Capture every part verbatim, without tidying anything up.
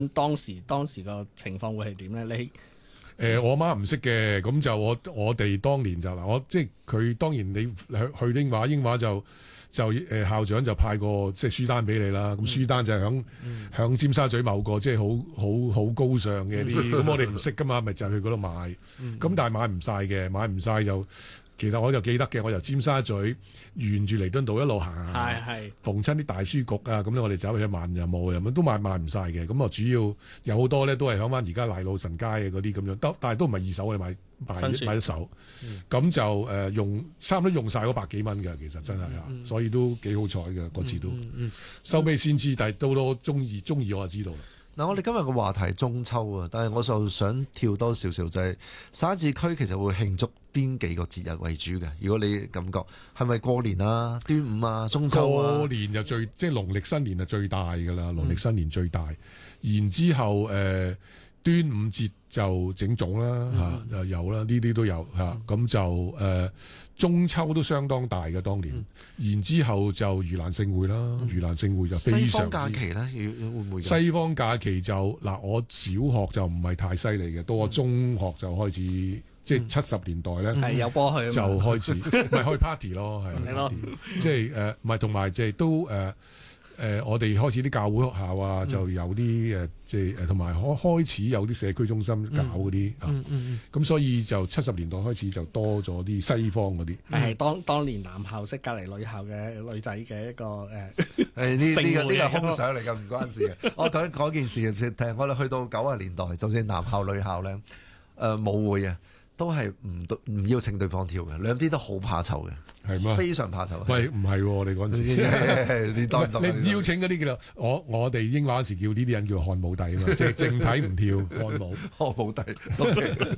當時當時個情況會係點咧？你誒、呃，我媽唔識嘅，咁就我我哋當年就嗱，我即係佢當然你去去英華，英華就就誒、呃、校長就派個即係書單俾你啦。咁、嗯、書單就係響響尖沙咀某個即係好好好高尚嘅啲，咁、嗯、我哋唔識噶嘛，咪就去嗰度買。咁、嗯、但係買唔晒嘅，買唔晒就。其實我就記得嘅，我由尖沙咀沿住彌敦道一路行行，逢親啲大書局啊，咁咧我哋走去萬人冇咁都買買唔晒嘅。咁啊主要有好多咧都係響翻而家賴老臣街嘅嗰啲咁樣，得但係都唔係二手，我哋買買買一手。咁、嗯、就誒、呃、用差唔多用晒嗰百幾蚊嘅，其實真係啊、嗯，所以都幾好彩嘅嗰次都。嗯嗯嗯、收尾先知，但係到到中二中二我就知道啦。 嗱，我哋今日個話題中秋啊，但係我就想跳多少少，就係沙字區其實會慶祝邊幾個節日為主嘅？如果你感覺係咪過年啊、端午啊、中秋啊？過年就最即係農曆新年係最大㗎啦，農曆新年最大。嗯、然之後誒、呃、端午節就整粽啦嚇，又、嗯啊、有啦，呢啲都有嚇。咁、嗯啊、就誒、呃、中秋都相當大嘅當年。嗯、然之後就盂蘭勝會啦，盂蘭勝會就非常之。西方假期咧，會唔會？西方假期就嗱，我小學就唔係太犀利嘅，到我中學就開始，嗯、即係七十年代咧，係有波去就開始，咪開 party 咯，係，即係誒，唔係同埋即係都誒。呃誒、呃，我哋開始啲教會學校啊，就有啲誒，即係誒，同埋開開始有啲社區中心搞嗰啲，咁、嗯嗯嗯、所以就七十年代開始就多咗啲西方嗰啲。係、嗯、當當年男校識隔離女校嘅女仔嘅一個誒，誒呢呢個呢、呢個空想嚟㗎，唔關事嘅。我講講件事，聽我哋去到九十年代，就算男校女校咧，誒、呃、舞會啊。都係唔唔邀請對方跳嘅，兩邊都好怕醜嘅，係咩？非常怕醜。喂，唔係喎，你嗰陣時，你唔邀請嗰啲叫做我我哋英話嗰時叫呢啲人叫漢武帝啊嘛，即係正體唔跳漢武，漢武帝。O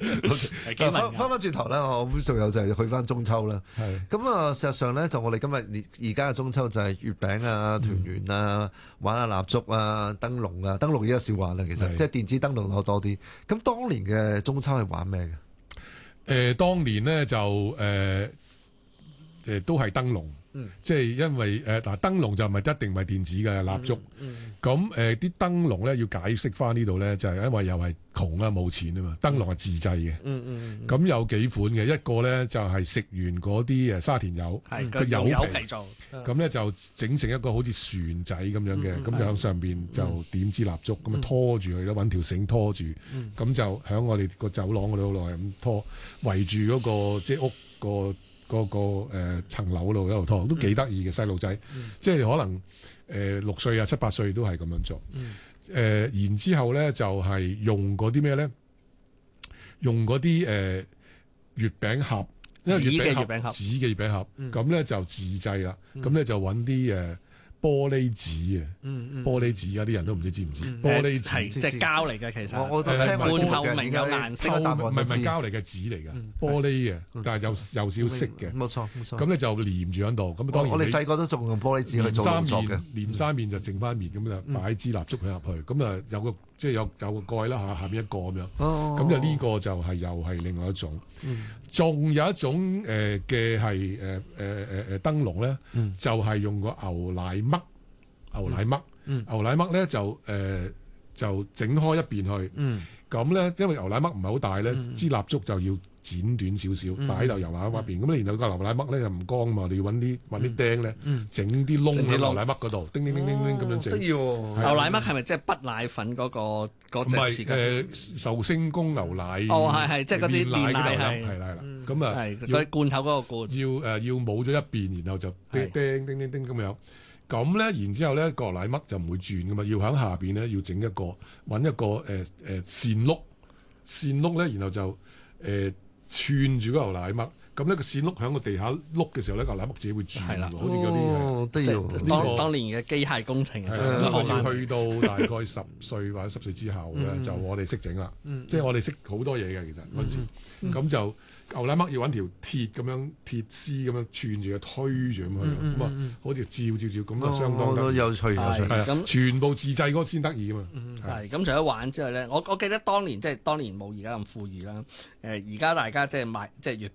K， 翻翻翻轉頭咧，我仲有就係去翻中秋啦。係咁啊，事實上咧，就我哋今日而家嘅中秋就係月餅啊、團圓啊、玩下蠟燭啊、燈籠啊，燈籠依家少玩啦，其實即係電子燈籠攞多啲。咁當年嘅中秋係玩咩嘅？ 誒、呃、當年咧就誒誒、呃呃、都係燈籠，嗯、即係因為誒嗱燈籠就唔係一定唔係電子嘅蠟燭，咁誒啲燈籠咧要解釋翻呢度咧，就係、是、因為又係窮啊冇錢啊嘛，燈籠係自製嘅，咁、嗯嗯嗯、有幾款嘅，一個咧就係、是、食完嗰啲誒沙田柚個柚皮做，咁咧就整成一個好似船仔咁樣嘅，咁、嗯、就喺上邊就點支蠟燭，咁、嗯、啊拖住佢咯，揾條繩拖住，咁、嗯、就喺我哋個走廊嗰度好耐咁拖，圍住嗰個即係屋個嗰個誒層樓嗰度一路拖，都幾得意嘅細路仔，即係可能誒六歲啊七八歲都係咁樣做。嗯誒、呃，然之後咧就係、是、用嗰啲咩咧？用嗰啲誒月餅盒，因為月餅盒紙嘅月餅盒，咁咧、嗯、就自製啦。咁、嗯、咧就揾啲誒玻璃紙啊、嗯嗯，玻璃紙啊，啲人都唔知知唔知？嗯、玻璃紙即係膠嚟嘅，其實我我聽半透明有顏色，唔係唔係膠嚟嘅紙嚟嘅，玻璃嘅，嗯、但係有有少色嘅，冇錯冇錯。咁咧就黏住喺度。咁當然我哋細個都仲用玻璃紙去做動作嘅，黏三面就剩翻面，咁就擺支蠟燭佢入去，咁啊有個即係有有個蓋啦嚇，下邊一個咁樣。咁、哦、就呢個就係、是、又係另外一種。仲、嗯、有一種誒嘅係誒誒誒誒燈籠咧，就係、是、用個牛奶嘜。牛奶嘜、嗯，牛奶嘜咧就誒、呃、就整開一邊去，咁、嗯、咧因為牛奶嘜唔係好大咧，支、嗯、蠟燭就要剪短少少，擺喺度牛奶嘜邊，咁、嗯、然後個牛奶嘜咧就唔光嘛，你要揾啲揾啲釘咧，整啲窿喺牛奶嘜嗰度，叮叮叮叮叮咁樣整。得意喎！牛奶嘜係咪即係不奶粉嗰、嗰個嗰隻？唔係誒壽星公牛奶。哦，係係，即係嗰啲煉奶係係啦，咁啊，嗰罐頭嗰個罐。要誒、呃、要冇咗一邊，然後就叮叮叮叮叮咁樣。咁咧，然之後咧，個牛奶嘜就唔會轉噶嘛，要喺下邊咧，要整一個揾一個誒誒線碌，線碌咧，然後就誒、呃、串住個牛奶嘜。咁呢個線碌喺個地下碌嘅時候咧，牛奶嘜自己會轉，好似嗰啲都要。當、這個、當年嘅機械工程啊，呢個要去到大概十歲或者十歲之後咧，就我哋識整啦。即係我哋識好多嘢嘅，其實嗰陣時。咁、嗯、就牛奶嘜要揾條鐵咁樣鐵絲咁樣串住佢推住咁去，咁、嗯、啊、嗯、好似照照照咁啊，相當得有趣有趣。係全部自製嗰個先得意啊嘛。係咁，除咗玩之外咧，我我記得當年即係當年冇而家咁富裕啦。誒而家大家即係買即係月餅可能。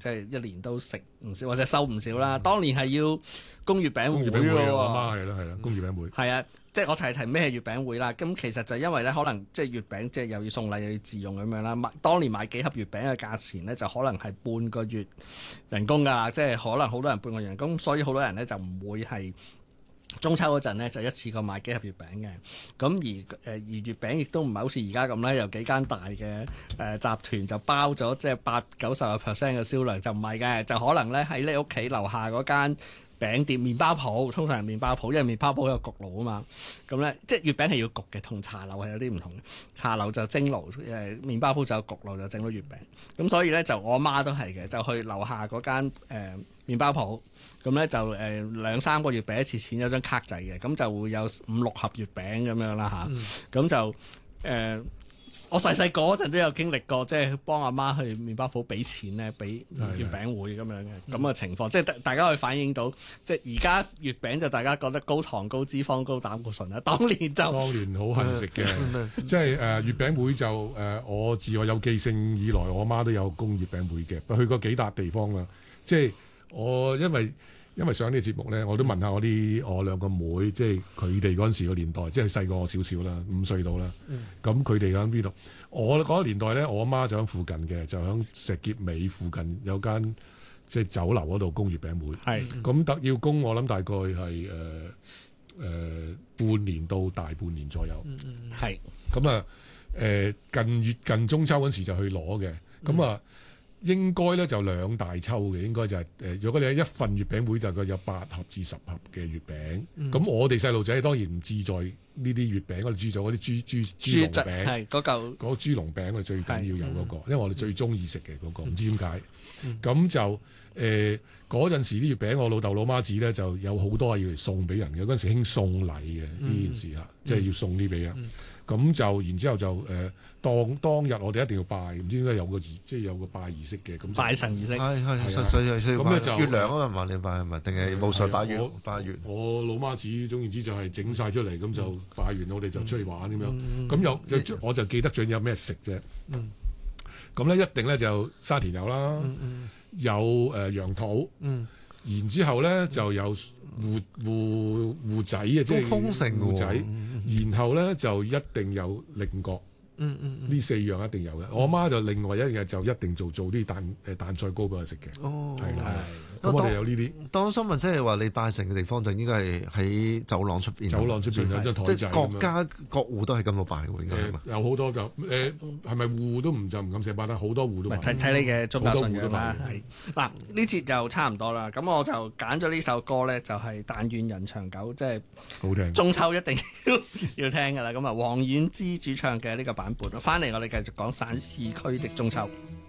即係一年都食唔少或者收唔少啦。當年係要供月餅會供月餅會啊， 喎， 我媽係啦係啦，供月餅會。 係啊，即係我提提咩係月餅會啦。咁其實就因為咧，可能即係月餅即係又要送禮又要自用咁樣啦。買當年買幾盒月餅嘅價錢咧，就可能係半個月人工㗎，即係可能好多人半個月人工，所以好多人咧就唔會係。中秋嗰陣咧就一次過買幾盒月餅嘅，咁而誒、呃、而月餅亦都唔係好似而家咁咧，有幾間大嘅誒、呃、集團就包咗即係八九十個 percent 嘅銷量，就唔係嘅，就可能咧喺你屋企樓下嗰間餅店麵包鋪，通常係麵包鋪，因為麵包鋪有焗爐啊嘛，咁咧即係月餅係要焗嘅，同茶樓係有啲唔同嘅，茶樓就蒸爐，誒麵包鋪就有焗爐就整到月餅，咁所以咧就我媽都係嘅，就去樓下嗰間誒、呃、麵包鋪。咁咧就誒、呃、兩三個月俾一次錢，有張卡仔嘅，咁就會有五六盒月餅咁樣啦吓，咁、嗯、就誒、呃、我細細個嗰陣都有經歷過，即係幫阿媽去麵包鋪俾錢咧，俾月餅會咁樣嘅咁嘅情況，即係大家可以反映到，即係而家月餅就大家覺得高糖、高脂肪、高膽固醇啦，當年就當年好恨食嘅，即係誒、呃、月餅會就誒、呃、我自我有記性以來，我媽都有供月餅會嘅，去過幾笪地方啦，即係我因為。因為上呢個節目咧，我都問下我啲我兩個妹，即係佢哋嗰陣時個年代，即係細過我少少啦，五歲到啦。咁佢哋喺邊度？我嗰個年代咧，我阿媽就喺附近嘅，就喺石硤尾附近有間即係酒樓嗰度供月餅會。係咁特要供，我諗大概係誒誒半年到大半年左右。係咁啊誒近月近中秋嗰時就去攞嘅。咁啊。嗯應該咧就兩大抽嘅，應該就係、是、誒、呃，如果你係一份月餅會就佢有八盒至十盒嘅月餅。咁、嗯、我哋細路仔當然唔志在呢啲月餅，我哋志在嗰啲豬豬豬籠餅，係嗰嚿嗰豬籠餅，我最緊要有嗰、那個，嗯、因為我哋最中意食嘅嗰個，唔、嗯、知點解。咁、嗯、就誒嗰陣時啲月餅，我老豆老媽子咧就有好多係要嚟送俾人嘅，嗰陣時興送禮嘅呢、嗯、件事嚇，即係要送啲俾人。嗯咁就然之後就誒、呃、當當日我哋一定要拜，唔知點解有個儀，即係有個拜儀式嘅，咁拜神儀式係係係係係咁咧就月亮啊嘛，萬年拜係咪？定係冇上拜月拜月？我老媽子總言之就係整晒出嚟，咁、嗯、就拜完，我哋就出去玩咁、嗯、樣。咁有、嗯、我就記得仲有咩食啫。咁咧、嗯、一定咧就沙田柚啦，嗯嗯、有誒、呃、羊肚。嗯然之後咧就有芋芋芋仔啊，即係豐盛芋仔。然後咧就一定有菱角。嗯嗯呢四樣一定有嘅。我媽就另外一樣嘢就一定做做啲蛋誒蛋菜糕俾我食嘅。哦，係啦。咁我哋有呢啲。當新聞即係話你拜神嘅地方就應該係喺走廊出邊。走廊出邊有張台仔。即係各家各戶都係咁樣拜喎，應該係嘛？有好多就誒係咪戶都唔就唔敢寫拜得，好多戶都拜。睇睇你嘅宗教信仰啦。係嗱呢節就差唔多啦。咁我就揀咗呢首歌咧，就係但願人長久，即係好聽。中秋一定要要聽㗎啦。咁啊，王菀之主唱嘅呢個版本，翻嚟我哋繼續講省市區的中秋。